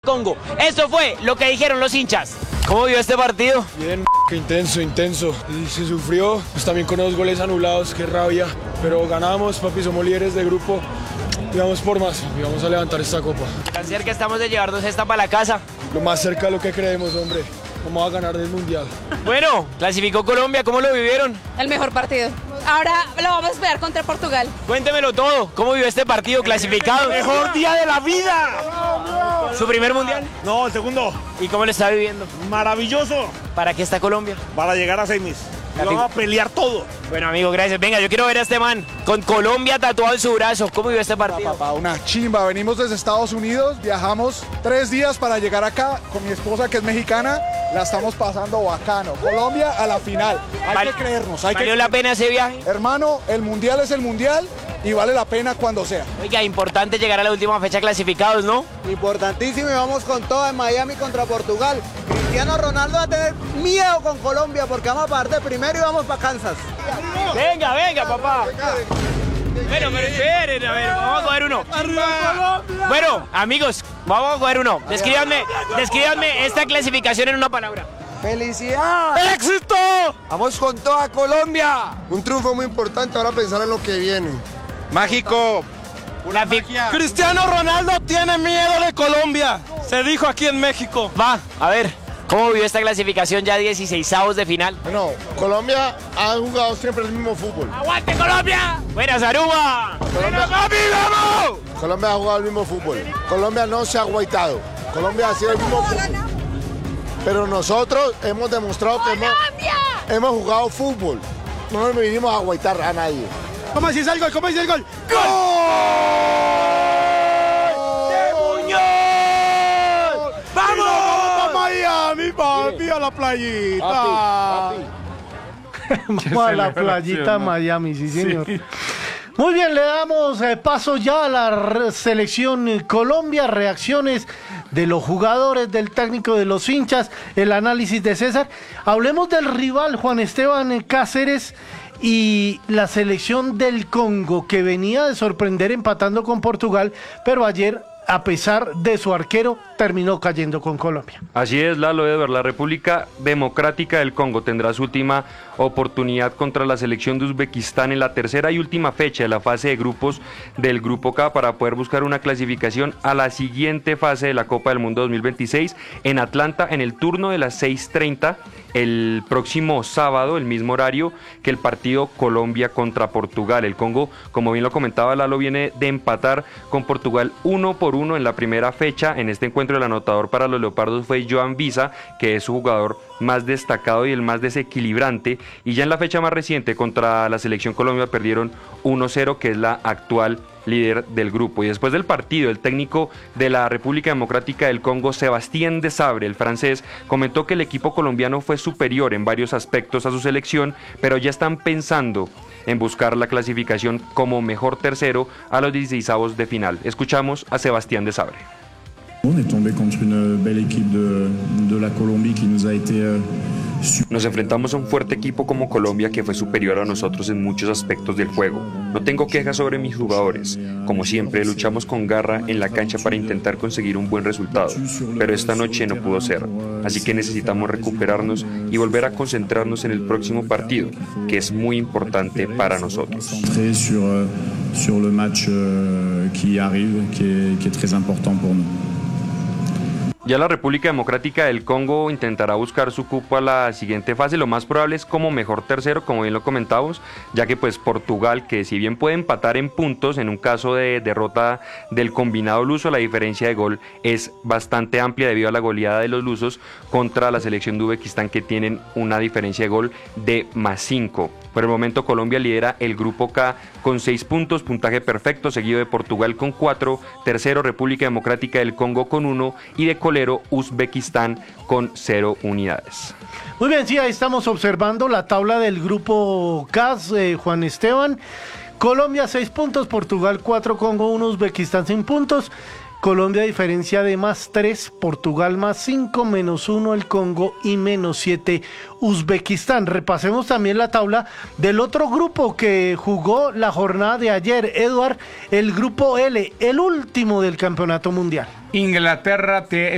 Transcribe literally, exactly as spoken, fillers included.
Congo. Esto fue lo que dijeron los hinchas. ¿Cómo vio este partido? Bien, intenso, intenso. Y se sufrió, pues también con los goles anulados, qué rabia. Pero ganamos, papi, somos líderes de grupo. Y vamos por más, y vamos a levantar esta copa. Tan cerca estamos de llevarnos esta para la casa. Lo más cerca de lo que creemos, hombre. Vamos a ganar del Mundial. Bueno, clasificó Colombia, ¿cómo lo vivieron? El mejor partido. Ahora lo vamos a esperar contra Portugal. Cuéntemelo todo, ¿cómo vivió este partido clasificado? ¡Mejor día de la vida! ¿Su primer mundial? No, el segundo. ¿Y cómo lo está viviendo? Maravilloso. ¿Para qué está Colombia? Para llegar a semis. Y vamos a pelear todo. Bueno, amigo, gracias. Venga, yo quiero ver a este man con Colombia tatuado en su brazo. ¿Cómo vivió este partido? Papá, una chimba. Venimos desde Estados Unidos, viajamos tres días para llegar acá con mi esposa que es mexicana. La estamos pasando bacano. Colombia a la final. Hay Vale, que creernos. Hay ¿Valió que... la pena ese viaje? Hermano, el mundial es el mundial y vale la pena cuando sea. Oiga, importante llegar a la última fecha clasificados, ¿no? Importantísimo y vamos con todo en Miami contra Portugal. Cristiano Ronaldo va a tener miedo con Colombia porque vamos a partir primero y vamos para Kansas. Venga, venga, papá. Bueno, pero esperen, a ver, vamos a coger uno. Bueno, amigos, vamos a coger uno. Descríbanme, descríbanme esta clasificación en una palabra. ¡Felicidad! ¡Éxito! Vamos con toda Colombia. Un triunfo muy importante, ahora pensar en lo que viene. Mágico. Una Cristiano Ronaldo tiene miedo de Colombia. Se dijo aquí en México. Va, a ver, ¿cómo vivió esta clasificación ya dieciseisavos de final? Bueno, Colombia ha jugado siempre el mismo fútbol. ¡Aguante Colombia! ¡Buenas, Aruba! Colombia, vamos! Colombia ha jugado el mismo fútbol. Colombia no se ha agüitado. Colombia ha sido el mismo fútbol. Pero nosotros hemos demostrado que hemos, hemos jugado fútbol. No nos vinimos a agüitar a nadie. ¿Cómo decís el gol? ¿Cómo decís el gol? ¡Gol! ¡De Muñoz! ¡Vamos! ¡Vamos para Miami, papi! ¡A la playita! Papi, papi. Vamos a la playita Miami, sí señor. Sí. Muy bien, le damos eh, paso ya a la selección eh, Colombia, reacciones de los jugadores, del técnico, de los hinchas, el análisis de César. Hablemos del rival, Juan Esteban Cáceres, y la selección del Congo, que venía de sorprender empatando con Portugal, pero ayer, a pesar de su arquero, terminó cayendo con Colombia. Así es, Lalo Edward, la República Democrática del Congo tendrá su última oportunidad contra la selección de Uzbekistán en la tercera y última fecha de la fase de grupos del Grupo K para poder buscar una clasificación a la siguiente fase de la Copa del Mundo dos mil veintiséis en Atlanta en el turno de las seis treinta el próximo sábado, el mismo horario que el partido Colombia contra Portugal. El Congo, como bien lo comentaba Lalo, viene de empatar con Portugal uno por uno en la primera fecha. En este encuentro el anotador para los Leopardos fue Joan Visa, que es su jugador más destacado y el más desequilibrante, y ya en la fecha más reciente contra la selección Colombia perdieron uno cero, que es la actual líder del grupo. Y después del partido, el técnico de la República Democrática del Congo, Sebastien Desabre, el francés, comentó que el equipo colombiano fue superior en varios aspectos a su selección, pero ya están pensando en buscar la clasificación como mejor tercero a los dieciseisavos de final. Escuchamos a Sebastien Desabre. On est tombé contre une belle équipe de, de la Colombie qui nous a été euh, Nos enfrentamos a un fuerte equipo como Colombia que fue superior a nosotros en muchos aspectos del juego. No tengo quejas sobre mis jugadores. Como siempre, luchamos con garra en la cancha para intentar conseguir un buen resultado, pero esta noche no pudo ser. Así que necesitamos recuperarnos y volver a concentrarnos en el próximo partido, que es muy importante para nosotros. Sur, sur le match qui arrive, qui est, qui est très important pour nous. Ya la República Democrática del Congo intentará buscar su cupo a la siguiente fase. Lo más probable es como mejor tercero, como bien lo comentábamos, ya que pues Portugal, que si bien puede empatar en puntos en un caso de derrota del combinado luso, la diferencia de gol es bastante amplia debido a la goleada de los lusos contra la selección de Uzbekistán, que tienen una diferencia de gol de más cinco. Por el momento Colombia lidera el grupo K con seis puntos, puntaje perfecto, seguido de Portugal con cuatro, tercero República Democrática del Congo con uno y de colero Uzbekistán con cero unidades. Muy bien, sí, ahí estamos observando la tabla del grupo K, eh, Juan Esteban. Colombia seis puntos, Portugal cuatro, Congo uno, Uzbekistán sin puntos. Colombia diferencia de más tres, Portugal más cinco, menos uno el Congo y menos siete Uzbekistán. Repasemos también la tabla del otro grupo que jugó la jornada de ayer, Eduard, el grupo L, el último del campeonato mundial. Inglaterra te